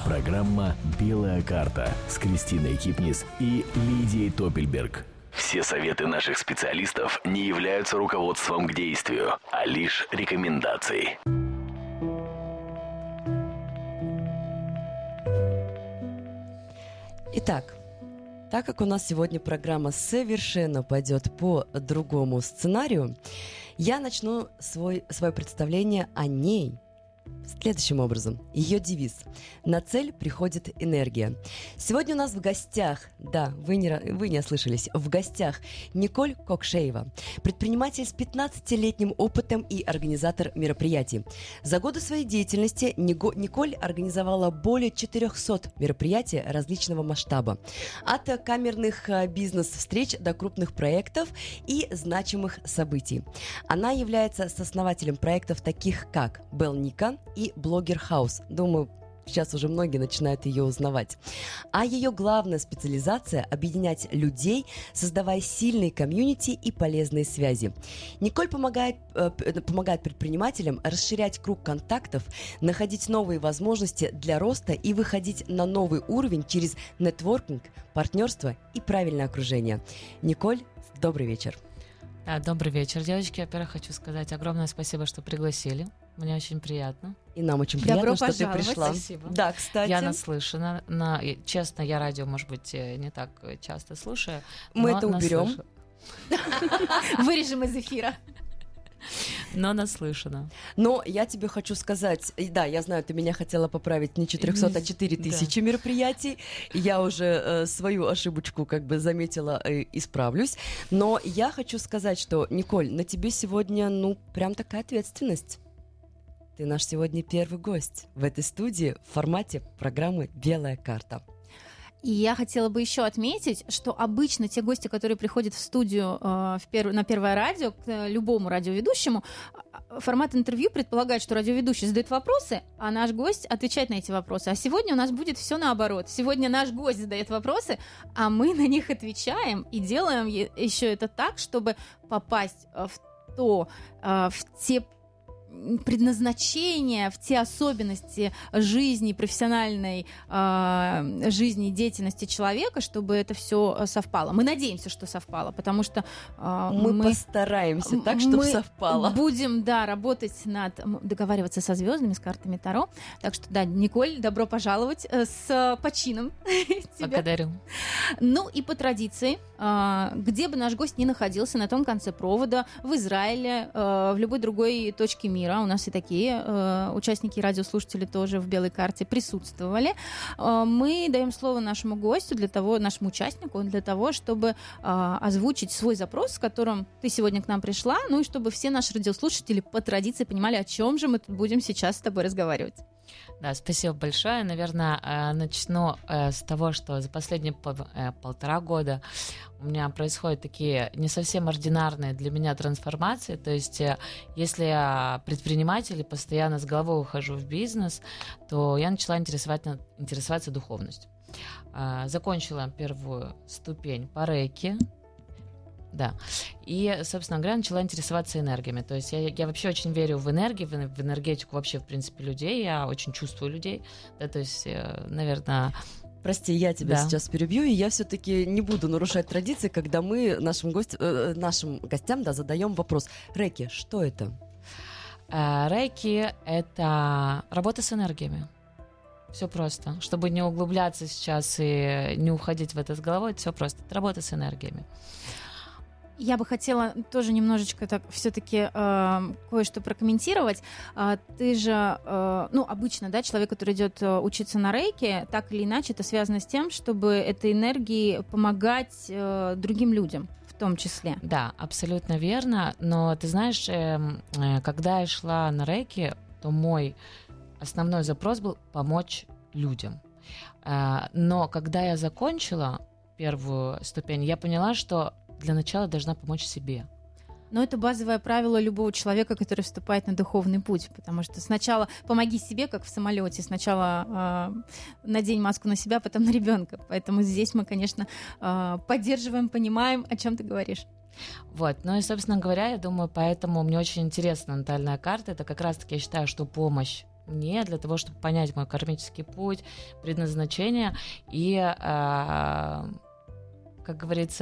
Программа «Белая карта» с Кристиной Кипнис и Лидией Топельберг. Все советы наших специалистов не являются руководством к действию, а лишь рекомендацией. Итак, так как у нас сегодня программа совершенно пойдет по другому сценарию, я начну свое представление о ней следующим образом. Ее девиз: «На цель приходит энергия». Сегодня у нас в гостях, да, вы не ослышались, в гостях Николь Кокшеева, предприниматель с 15-летним опытом и организатор мероприятий. За годы своей деятельности Николь организовала более 400 мероприятий различного масштаба. От камерных бизнес-встреч до крупных проектов и значимых событий. Она является сооснователем проектов таких как Белника и Блогер Хаус. Думаю, сейчас уже многие начинают ее узнавать. А ее главная специализация – объединять людей, создавая сильные комьюнити и полезные связи. Николь помогает предпринимателям расширять круг контактов, находить новые возможности для роста и выходить на новый уровень через нетворкинг, партнерство и правильное окружение. Николь, добрый вечер. Да, добрый вечер, девочки. Во-первых, хочу сказать огромное спасибо, что пригласили. Мне очень приятно. И нам очень приятно, что ты пришла. Спасибо. Да, кстати. Я наслышана. Честно, я радио, может быть, не так часто слушаю. Мы это уберем. Вырежем из эфира. Но наслышана. Но я тебе хочу сказать, да, я знаю, ты меня хотела поправить не 400, а 4000 мероприятий. Я уже свою ошибочку как бы заметила и исправлюсь. Но я хочу сказать, что, Николь, на тебе сегодня, прям такая ответственность. Ты наш сегодня первый гость в этой студии в формате программы «Белая карта». И я хотела бы еще отметить, что обычно те гости, которые приходят в студию на Первое радио, к любому радиоведущему, формат интервью предполагает, что радиоведущий задает вопросы, а наш гость отвечает на эти вопросы. А сегодня у нас будет все наоборот. Сегодня наш гость задает вопросы, а мы на них отвечаем и делаем еще это так, чтобы попасть в те предназначение, в те особенности жизни, профессиональной жизни и деятельности человека, чтобы это все совпало. Мы надеемся, что совпало, потому что мы постараемся так, чтобы совпало. Будем, работать договариваться со звездами, с картами Таро. Так что, Николь, добро пожаловать с почином. Благодарю. Ну и по традиции, где бы наш гость ни находился, на том конце провода, в Израиле, в любой другой точке мира, у нас и такие участники и радиослушатели тоже в «Белой карте» присутствовали. Мы даем слово нашему гостю, нашему участнику, для того, чтобы озвучить свой запрос, с которым ты сегодня к нам пришла, и чтобы все наши радиослушатели по традиции понимали, о чем же мы тут будем сейчас с тобой разговаривать. Да, спасибо большое. Наверное, начну с того, что за последние 1,5 года у меня происходят такие не совсем ординарные для меня трансформации. То есть, если я предприниматель и постоянно с головой ухожу в бизнес, то я начала интересоваться духовностью. Закончила первую ступень по рейки. Да. И, собственно говоря, начала интересоваться энергиями. То есть я вообще очень верю в энергии, в энергетику вообще, в принципе, людей. Я очень чувствую людей. Да, то есть, наверное... Прости, я тебя сейчас перебью, и я все-таки не буду нарушать традиции, когда мы нашим гостям задаем вопрос. Рейки, что это? Рейки — это работа с энергиями. Все просто. Чтобы не углубляться сейчас и не уходить в это с головой, это все просто. Это работа с энергиями. Я бы хотела тоже немножечко так все-таки кое-что прокомментировать. Ты же, обычно, человек, который идет учиться на рейке, так или иначе это связано с тем, чтобы этой энергией помогать другим людям в том числе. Да, абсолютно верно. Но ты знаешь, когда я шла на рейки, то мой основной запрос был помочь людям. Но когда я закончила первую ступень, я поняла, что для начала должна помочь себе. Но это базовое правило любого человека, который вступает на духовный путь, потому что сначала помоги себе, как в самолете, сначала надень маску на себя, потом на ребенка. Поэтому здесь мы, конечно, поддерживаем, понимаем, о чем ты говоришь. Вот, ну и, собственно говоря, я думаю, поэтому мне очень интересна натальная карта. Это как раз-таки, я считаю, что помощь мне для того, чтобы понять мой кармический путь, предназначение и, как говорится,